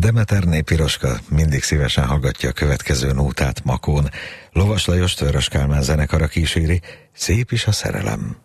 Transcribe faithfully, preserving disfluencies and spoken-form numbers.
Demeterné Piroska mindig szívesen hallgatja a következő nótát Makón. Lovas Lajos Törös Kálmán zenekara kíséri, Szép is a szerelem.